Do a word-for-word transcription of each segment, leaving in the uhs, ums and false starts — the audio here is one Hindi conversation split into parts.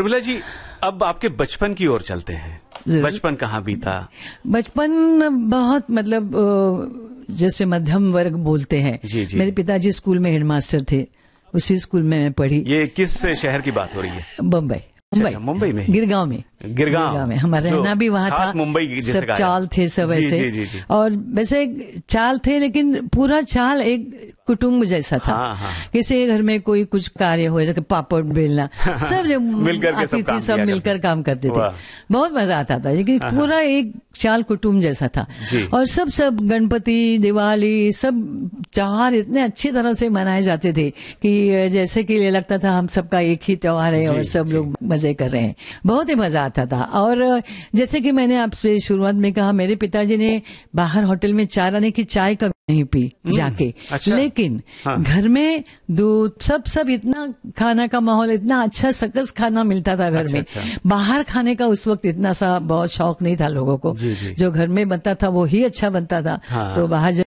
उर्मिला जी, अब आपके बचपन की ओर चलते हैं। बचपन कहाँ बीता? बचपन बहुत मतलब जैसे मध्यम वर्ग बोलते हैं। जी जी। मेरे पिताजी स्कूल में हेडमास्टर थे, उसी स्कूल में मैं पढ़ी। ये किस शहर की बात हो रही है? बम्बई। मुंबई मुंबई में, गिरगांव में। गिरगांव में हमारा रहना भी वहाँ था। मुंबई जैसे सब चाल थे सब ऐसे। जी, जी, जी। और वैसे चाल थे, लेकिन पूरा चाल एक कुटुंब जैसा था। हाँ, हाँ। किसी घर में कोई कुछ कार्य हो, जैसे पापड़ बेलना, सब जब मिलकर के आती थी, सब मिलकर काम करते थे। बहुत मजा आता था, लेकिन पूरा एक चाल कुटुंब जैसा था। और सब सब गणपति, दिवाली, सब त्योहार इतने अच्छी तरह से मनाए जाते थे कि जैसे कि ये लगता था हम सबका एक ही त्योहार है और सब लोग मजे कर रहे हैं। बहुत ही मजा आता था। और जैसे कि मैंने आपसे शुरुआत में कहा, मेरे पिताजी ने बाहर होटल में चार आने की चाय कभी नहीं पी जाके। अच्छा। लेकिन हाँ। घर में दूध सब सब इतना खाना का माहौल, इतना अच्छा सकस खाना मिलता था घर अच्छा, में। अच्छा। बाहर खाने का उस वक्त इतना सा बहुत शौक नहीं था लोगों को। जी, जी। जो घर में बनता था वो ही अच्छा बनता था। हाँ। तो बाहर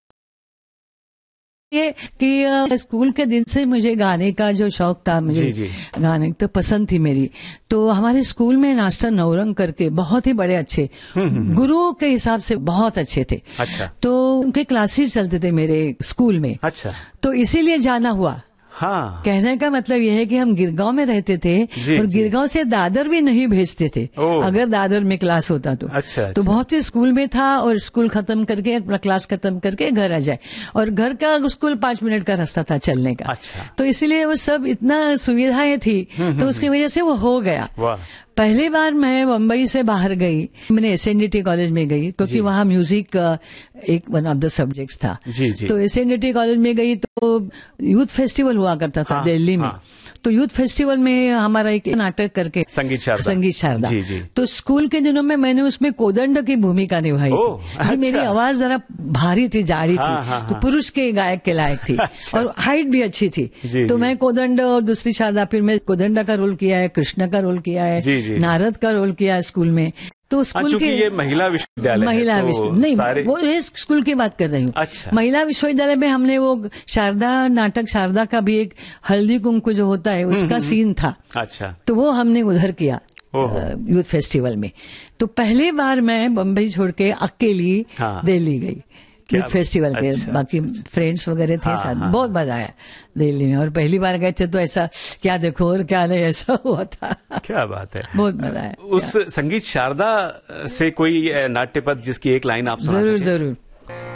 ये कि स्कूल के दिन से मुझे गाने का जो शौक था, मुझे जी, जी। गाने तो पसंद थी मेरी। तो हमारे स्कूल में मास्टर नौरंग करके बहुत ही बड़े अच्छे, गुरु के हिसाब से बहुत अच्छे थे। अच्छा। तो उनके क्लासेस चलते थे मेरे स्कूल में। अच्छा। तो इसीलिए जाना हुआ। हाँ। कहने का मतलब यह है कि हम गिरगांव में रहते थे जी, और जी। गिरगांव से दादर भी नहीं भेजते थे, अगर दादर में क्लास होता तो। अच्छा, अच्छा। तो बहुत ही स्कूल में था, और स्कूल खत्म करके अपना क्लास खत्म करके घर आ जाए, और घर का स्कूल पांच मिनट का रास्ता था चलने का। अच्छा। तो इसलिए वो सब इतना सुविधाएं थी, तो उसकी वजह से वो हो गया। वाह। पहली बार मैं मुंबई से बाहर गई, मैंने एसएनडीटी कॉलेज में गई, क्योंकि वहाँ म्यूजिक एक वन ऑफ द सब्जेक्ट्स था। जी, जी। तो एसएनडीटी कॉलेज में गई तो यूथ फेस्टिवल हुआ करता था। हाँ, दिल्ली में। हाँ। तो यूथ फेस्टिवल में हमारा एक नाटक करके, संगीत शारदा। संगीत शारदा। जी, जी। तो स्कूल के दिनों में मैंने उसमें कोदंड की भूमिका निभाई थी। अच्छा। मेरी आवाज जरा भारी थी, जाड़ी थी। हाँ, हाँ, तो पुरुष के गायक के लायक थी। अच्छा। और हाइट भी अच्छी थी। जी, तो जी। मैं कोदंड और दूसरी शारदा, फिर मैं कोदंडा का रोल किया है, कृष्ण का रोल किया है, जी, जी। नारद का रोल किया है स्कूल में। तो स्कूल के ये महिला विश्वविद्यालय महिला तो विश्वविद्यालय नहीं सारे... वो ये स्कूल की बात कर रही हूँ। अच्छा। महिला विश्वविद्यालय में हमने वो शारदा नाटक, शारदा का भी एक हल्दी कुंकु जो होता है उसका सीन था। अच्छा। तो वो हमने उधर किया यूथ फेस्टिवल में। तो पहली बार मैं बम्बई छोड़ के अकेली हाँ। दिल्ली गई यूथ फेस्टिवल के। अच्छा, बाकी अच्छा, फ्रेंड्स वगैरह थे हाँ, साथ। हाँ, बहुत मजा आया दिल्ली में, और पहली बार गए थे तो ऐसा क्या देखो और क्या नहीं, ऐसा हुआ था। क्या बात है, बहुत मजा आया। उस संगीत शारदा से कोई नाट्य पद जिसकी एक लाइन आप सुना जरूर सके? जरूर।